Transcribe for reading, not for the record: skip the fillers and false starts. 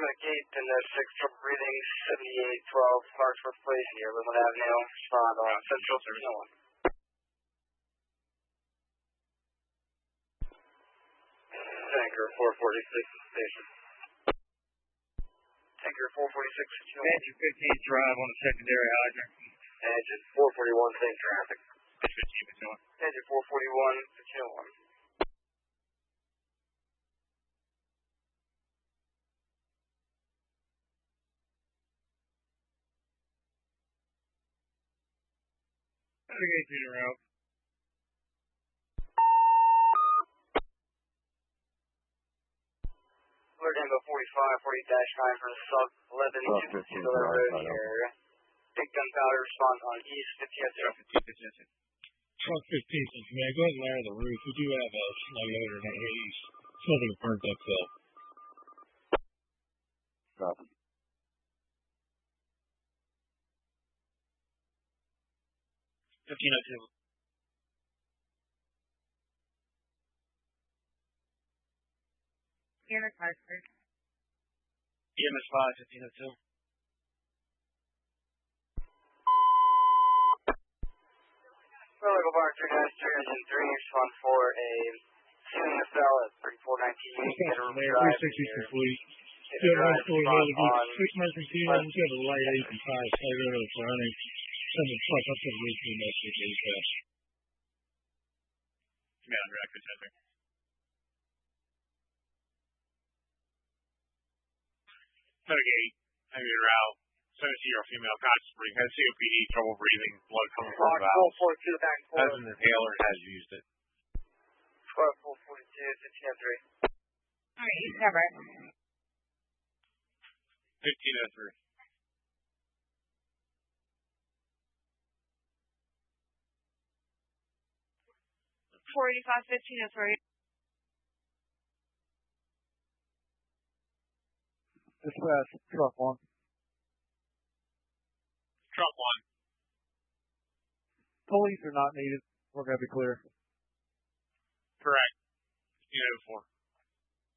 Gate and 6 trouble breathing, 7812 Clarksworth Place near Woodland Avenue. Respond on Central 601. Tanker 446 station. Tanker 446 station. Engine 15 drive on the secondary hydrant. Engine 441, same traffic. Engine 441, 601. Navigate to the route. Alert Tango 45, 40-9 for sub 11 road here. Big gunpowder response on east 15. Truck 15 says, man, go ahead and lower the roof. We do have a snow loader down here east. Something burnt up though. Copy. EMS 5, sir. EMS 5, 1502. Local Bar 3 Engine 3, respond for a CNFL at 3419. There, 360 complete. Good high school hill to get 6 emergency items. Got a light 8 and 5 stay there that's running. Send the truck up to the roof and that's what they say. Command Director Center. Navigate, heavy route, 70-year female conscious breathing, has COPD, trouble breathing, blood coming from the valve. 442 back 4. Has an inhaler and has used it. 442, 1503. Alright, you cover it. 1503. 485, 1503. Dispatch, truck 1. Truck 1. Police are not needed. We're going to be clear. Correct. 1504.